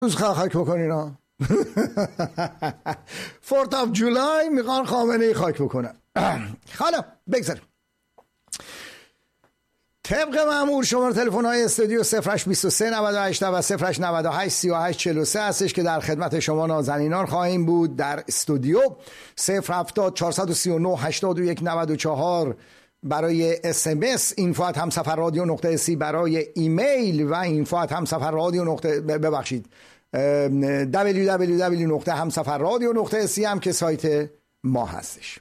روز خاک بکنین ها. 4th of July میخوان خامنه ای خاک بکنن. حالا بگذاریم طبق معمول شماره تلفن های استودیو 0823 98 و 0898 38 43 هستش که در خدمت شما نازنینان خواهیم بود. در استودیو 070 439 81 94 برای SMS، info@hamsafarradio.c برای ایمیل و info@hamsafarradio. ببخشید www.hamsafarradio.c هم که سایت ما هستش.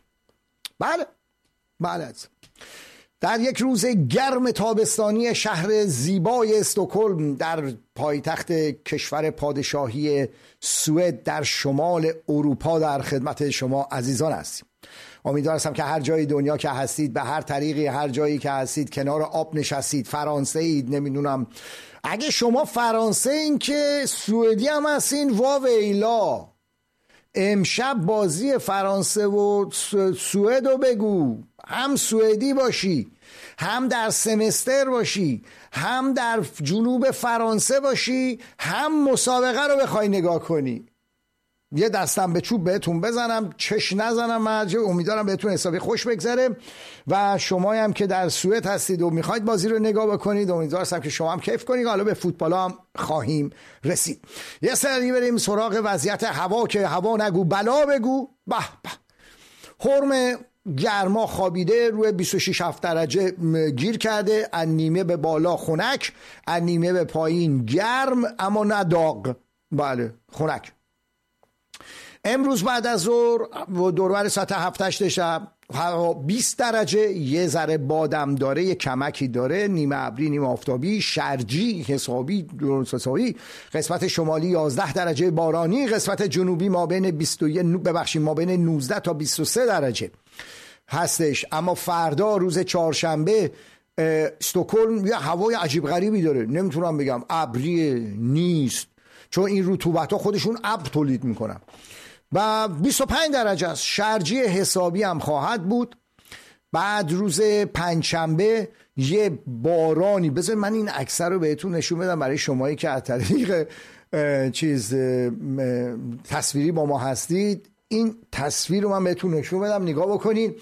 بله در یک روز گرم تابستانی شهر زیبای استکهلم در پایتخت کشور پادشاهی سوئد در شمال اروپا در خدمت شما عزیزان هستیم. امیدوارم که هر جای دنیا که هستید، به هر طریقی هر جایی که هستید، کنار آب نشستید، فرانسه اید، نمیدونم اگه شما فرانسه این که سوئدی هم هستین، واویلا امشب بازی فرانسه و سوئد رو بگو، هم سوئدی باشی، هم در سمستر باشی، هم در جنوب فرانسه باشی، هم مسابقه رو بخوای نگاه کنی. یه دستم به چوب بهتون بزنم، چش نزنم. امیدوارم بهتون حسابی خوش بگذره و شما هم که در سوئد هستید و میخواید بازی رو نگاه بکنید، امیدوارم که شما هم کیف کنید. حالا به فوتبال هم خواهیم رسید. یه سری بریم سراغ وضعیت هوا که هوا نگو بلا بگو. به حرم گرما خوابیده روی 26-7 درجه گیر کرده، از نیمه به بالا خنک، از نیمه به پایین گرم اما نه داغ. بله خنک. امروز بعد از ظهر و دوربر ساعت 7-8 شب هوا 20 درجه، یه ذره بادم داره، یه کمکی داره، نیمه ابری نیمه آفتابی، شرجی حسابی درست حسابی. قسمت شمالی 11 درجه بارانی، قسمت جنوبی ما بین 19 تا 23 درجه هستش. اما فردا روز چهارشنبه استکهلم یه هوای عجیب غریبی داره، نمیتونم بگم ابری نیست چون این رطوبت‌ها خودشون ابر تولید میکنن و 25 درجه است. شرجی حسابی هم خواهد بود. بعد روز پنجشنبه یه بارانی، بذار من این عکس رو بهتون نشون بدم برای شمایی که از طریق تصویری با ما هستید. این تصویر رو من بهتون نشون بدم، نگاه بکنید.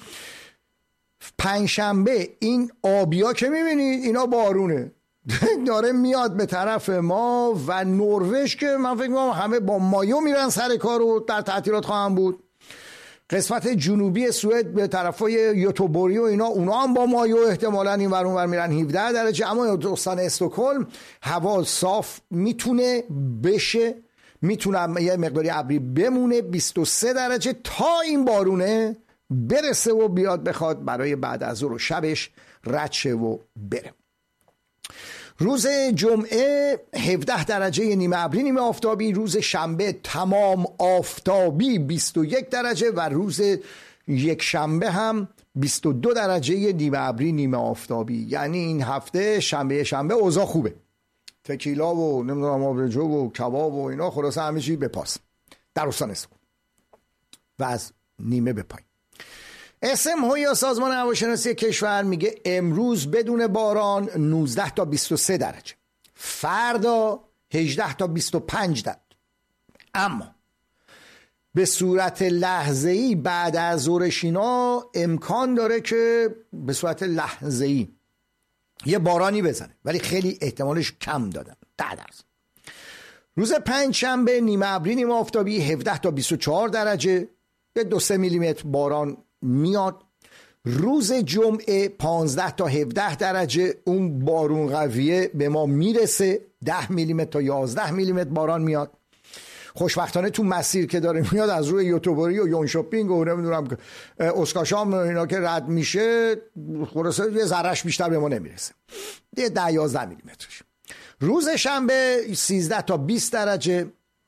پنجشنبه این آبیا که میبینید اینا بارونه داره میاد به طرف ما و نروژ که من فکر می‌کنم همه با مایو میرن سر کار و در تعطیلات خواهم بود. قسمت جنوبی سوئد به طرفای یوتوبوری و اینا، اونا هم با مایو احتمالاً این ور اون ور میرن 17 درجه. اما استان استکهلم هوا صاف میتونه بشه، میتونه یه مقداری ابری بمونه، 23 درجه تا این بارونه برسه و بیاد بخواد برای بعد از ظهر و شبش رد شه و بره. روز جمعه 17 درجه نیمه ابری نیمه آفتابی، روز شنبه تمام آفتابی 21 درجه و روز یک شنبه هم 22 درجه نیمه ابری نیمه آفتابی. یعنی این هفته شنبه اوضاع خوبه، تکیلا و نمیدونم آبجو و کباب و اینا، خلاصه همه چی بپاس در استان استکهلم و از نیمه به پایین. اسم یا سازمان هواشناسی کشور میگه امروز بدون باران 19 تا 23 درجه، فردا 18 تا 25 درجه. اما به صورت لحظه‌ای بعد از ظهرش اینا امکان داره که به صورت لحظه‌ای یه بارانی بزنه، ولی خیلی احتمالش کم دادن، 10 درصد. روز پنجشنبه نیمه ابری نیمه آفتابی 17 تا 24 درجه، به 2-3 میلیمتر باران میاد. روز جمعه 15 تا 17 درجه، اون بارون قویه به ما میرسه، 10 میلیمتر تا 11 میلیمتر باران میاد. خوشبختانه تو مسیر که داره میاد از روی یوتوبری و یون شاپینگ و نمیدونم اسکاشام اینا که رد میشه، خلاصه یه ذرهش بیشتر به ما نمیرسه، یه 10-11 میلیمترش. روز شنبه 13 تا 20 درجه،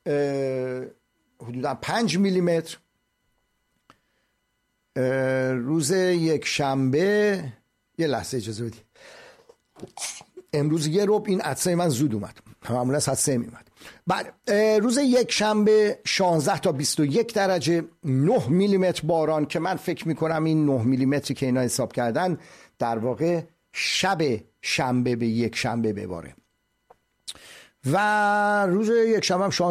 حدودا 5 میلیمتر. روز یک شنبه یه لحظه اجازه بدید، امروز یه ربع این عدسه من زود اومد، معمولا ساعت 3 میومد. بعد روز یک شنبه 16 تا 21 درجه، 9 میلیمتر باران که من فکر میکنم این 9 میلیمتری که اینا حساب کردن در واقع شب شنبه به یک شنبه بباره. و روز یک شنبه